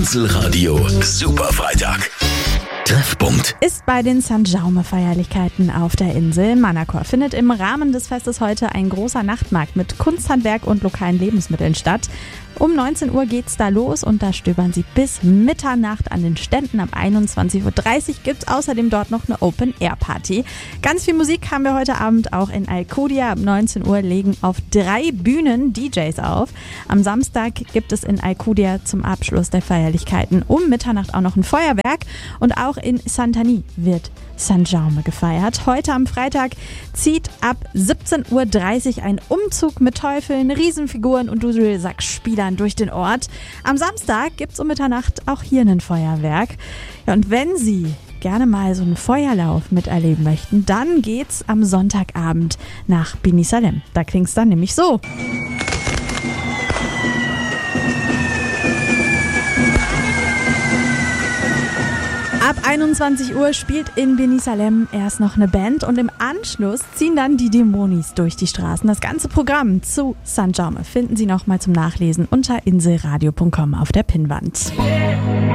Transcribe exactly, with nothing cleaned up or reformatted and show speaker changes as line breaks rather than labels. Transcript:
Insel-Radio Superfreitag. Treffpunkt
Ist bei den Sankt Jaume-Feierlichkeiten auf der Insel Manacor findet im Rahmen des Festes heute ein großer Nachtmarkt mit Kunsthandwerk und lokalen Lebensmitteln statt. Um neunzehn Uhr geht's da los und da stöbern sie bis Mitternacht an den Ständen. Ab einundzwanzig Uhr dreißig gibt's außerdem dort noch eine Open-Air-Party. Ganz viel Musik haben wir heute Abend auch in Alcudia. Ab neunzehn Uhr legen auf drei Bühnen D Js auf. Am Samstag gibt es in Alcudia zum Abschluss der Feierlichkeiten um Mitternacht auch noch ein Feuerwerk. Und auch in Santani wird Sankt Jaume gefeiert. Heute am Freitag zieht ab siebzehn Uhr dreißig ein Umzug mit Teufeln, Riesenfiguren und Dudelsackspielern durch den Ort. Am Samstag gibt's um Mitternacht auch hier ein Feuerwerk. Ja, und wenn Sie gerne mal so einen Feuerlauf miterleben möchten, dann geht's am Sonntagabend nach Beni Salem. Da klingt's dann nämlich so. Ab einundzwanzig Uhr spielt in Beni Salem erst noch eine Band und im Anschluss ziehen dann die Dämonis durch die Straßen. Das ganze Programm zu Sankt Jaume finden Sie nochmal zum Nachlesen unter inselradio punkt com auf der Pinnwand.